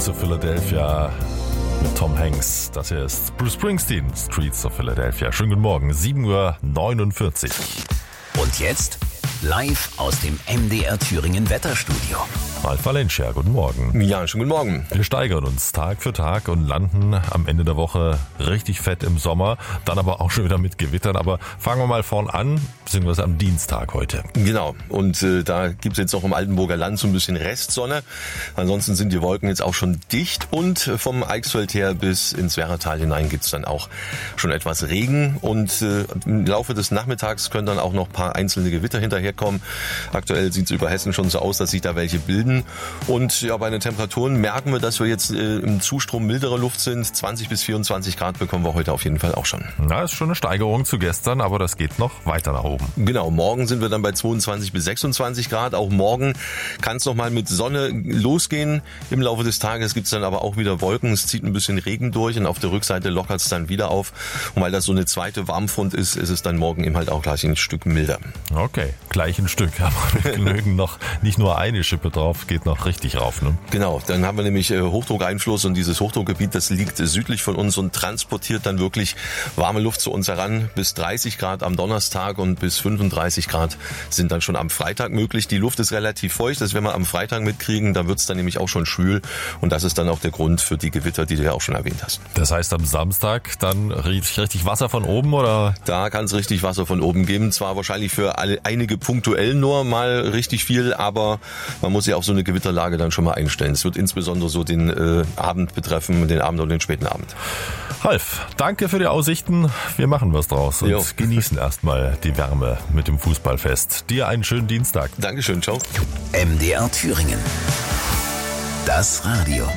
Streets of Philadelphia mit Tom Hanks. Das hier ist Bruce Springsteen, Streets of Philadelphia. Schönen guten Morgen, 7:49 Uhr. Und jetzt live aus dem MDR Thüringen Wetterstudio. Ralf Valencia, guten Morgen. Ja, schönen guten Morgen. Wir steigern uns Tag für Tag und landen am Ende der Woche richtig fett im Sommer, dann aber auch schon wieder mit Gewittern. Aber fangen wir mal vorn an, beziehungsweise am Dienstag heute. Genau, und da gibt's jetzt auch im Altenburger Land so ein bisschen Restsonne. Ansonsten sind die Wolken jetzt auch schon dicht und vom Eichsfeld her bis ins Werratal hinein gibt's dann auch schon etwas Regen. Und im Laufe des Nachmittags können dann auch noch ein paar einzelne Gewitter hinterherkommen. Aktuell sieht's über Hessen schon so aus, dass sich da welche bilden. Und ja, bei den Temperaturen merken wir, dass wir jetzt im Zustrom milderer Luft sind. 20 bis 24 Grad bekommen wir heute auf jeden Fall auch schon. Na, ist schon eine Steigerung zu gestern, aber das geht noch weiter nach oben. Genau, morgen sind wir dann bei 22 bis 26 Grad. Auch morgen kann es nochmal mit Sonne losgehen. Im Laufe des Tages gibt's dann aber auch wieder Wolken. Es zieht ein bisschen Regen durch und auf der Rückseite lockert es dann wieder auf. Und weil das so eine zweite Warmfront ist, ist es dann morgen eben halt auch gleich ein Stück milder. Okay, gleich ein Stück. Aber wir genügen noch nicht nur eine Schippe drauf, geht noch richtig rauf, ne? Genau, dann haben wir nämlich Hochdruckeinfluss und dieses Hochdruckgebiet, das liegt südlich von uns und transportiert dann wirklich warme Luft zu uns heran. Bis 30 Grad am Donnerstag und bis 35 Grad sind dann schon am Freitag möglich. Die Luft ist relativ feucht, das werden wir am Freitag mitkriegen, da wird's dann nämlich auch schon schwül und das ist dann auch der Grund für die Gewitter, die du ja auch schon erwähnt hast. Das heißt am Samstag dann richtig Wasser von oben, oder? Da kann es richtig Wasser von oben geben, zwar wahrscheinlich für einige punktuell nur mal richtig viel, aber man muss ja auch so eine Gewitterlage dann schon mal einstellen. Es wird insbesondere so den Abend betreffen, den Abend und den späten Abend. Ralf, danke für die Aussichten. Wir machen was draus und genießen erstmal die Wärme mit dem Fußballfest. Dir einen schönen Dienstag. Dankeschön, ciao. MDR Thüringen. Das Radio.